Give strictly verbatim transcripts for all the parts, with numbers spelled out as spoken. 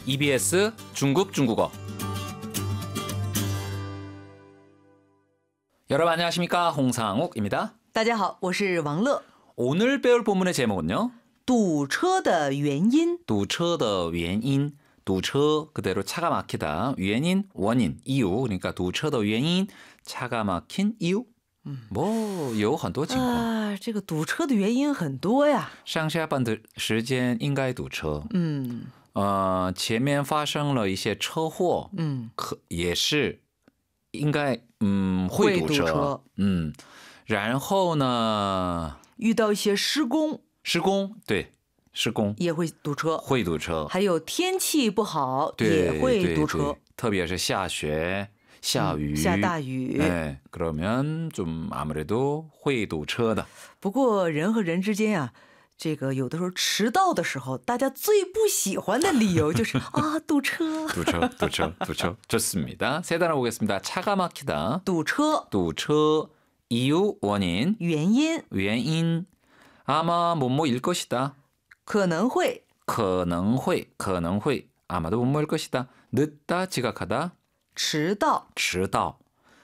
이비에스 중국 중국어. 여러분 안녕하십니까? 홍상욱입니다. 大家好，我是王乐。 오늘 배울 본문의 제목은요. 堵车的原因. 堵车的原因. 堵车 그대로 차가 막히다. 原因 원인, 이유. 그러니까 堵车的原因 차가 막힌 이유. 뭐有很多情况。 啊，这个堵车的原因很多呀。 上下班的时间应该堵车。 嗯， 呃，前面发生了一些车祸， 嗯， 可也是应该嗯会堵车， 会堵车嗯，然后呢， 遇到一些施工施工对施工也会堵车， 会堵车， 还有天气不好对也会堵车， 对对特别是下雪、下雨、 下大雨。 네, 그러면 좀 아무래도会堵车的。 不过人和人之间呀、这个有的时候迟到的时候，大家最不喜欢的理由就是啊堵车。 堵车堵车堵车 좋습니다. 세 단어 보겠습니다. 차가 막히다, 堵车堵车, 이유 원인, 原因原因 아마 뭐뭐일 것이다. 可能会可能会可能会 아마도 뭐뭐일 것이다. 늦다 지각하다, 迟到迟到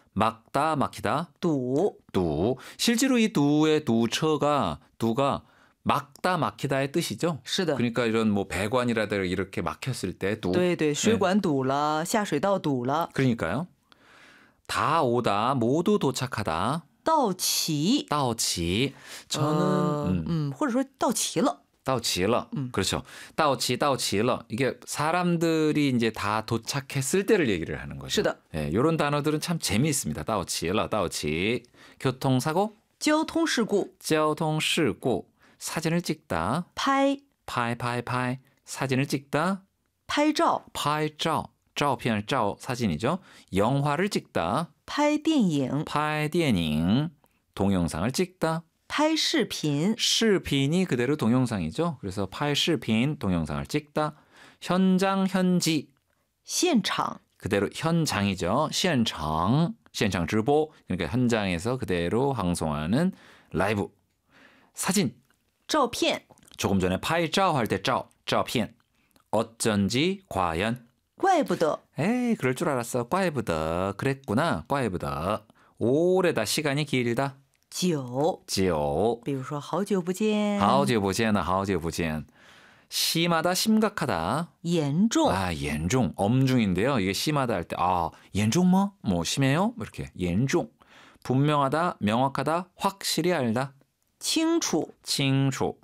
막다 막히다, 堵 두. 실제로 이 두의 두처가 두가 막다 막히다의 뜻이죠. 是的 그러니까 이런 뭐 배관이라든가 이렇게 막혔을 때 두. 对对，水管堵了，下水道堵了， 그러니까요. 다 오다 모두 도착하다. 到齐， 到齐. 저는 呃 음, 嗯，或者说到齐了， 到齐了. 음. 그렇죠. 到齐到齐了. 이게 사람들이 이제 다 도착했을 때를 얘기를 하는 거죠. 是的， 예, 이런 단어들은 참 재미있습니다. 到齐了,到齐. 교통사고, 交通事故， 交通事故. 사진을 찍다. 拍 파이 파이 파이. 사진을 찍다. 拍照， 파이照. 照片照 사진이죠. 영화를 찍다. 拍电影， 파이 电影. 동영상을 찍다. 拍视频， 视频이 그대로 동영상이죠. 그래서 파이 视频 동영상을 찍다. 현장 현지 现场， 그대로 현장이죠. 现场 现场直播 그러니까 현장에서 그대로 방송하는 라이브. 사진 照片， 조금 전에 파이照 할 때 照 照片. 어쩐지 과연 怪不得 에이 그럴 줄 알았어. 꽈이부더 그랬구나. 꽈이부더 오래다 시간이 길다. 久， 지오 比如说好久不见， 好久不见了好久不见. 심하다 심각하다. 严重， 아严重 엄중인데요. 이게 심하다 할 때 아严重뭐? 뭐 심해요? 이렇게 严重. 분명하다 명확하다 확실히 알다. 清楚， 清楚.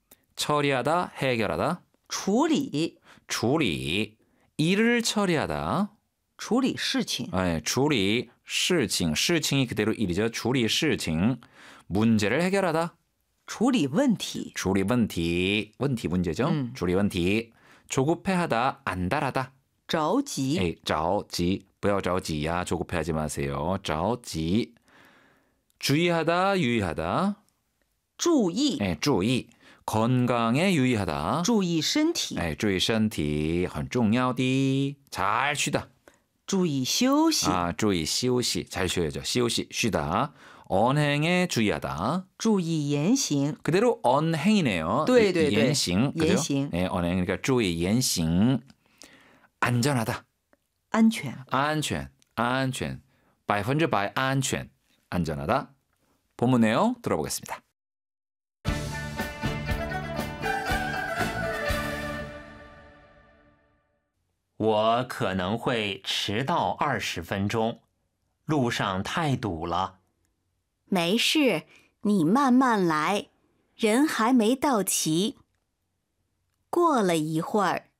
처리하다 해결하다. 处理， 处理 일을 처리하다. 处理事情， 네,处理 事情 事情이 그대로 일이죠. 处理事情 문제를 해결하다. 处理问题， 处理问题 问题 문제죠. 음. 处理问题 조급해하다 안달하다. 着急， 에이, 着急不要着急呀. 조급해하지 마세요. 着急 주의하다 유의하다. 注意， 에, 注意 건강에 유의하다. 注意身体， 에, 注意身体很重要的. 잘 쉬다. 注意休息， 아, 注意休息 잘 쉬어야죠. 休息 쉬다. 언행에 주의하다. 注意言行， 그대로 언행이네요. 对对对言行 그죠? 言行 네, 언행 그러니까 注意言行. 안전하다. 安全， 安全安全百分之百安全 안전하다. 본문 내용 들어보겠습니다. 我可能会迟到二十分钟，路上太堵了。 没事，你慢慢来，人还没到齐。过了一会儿，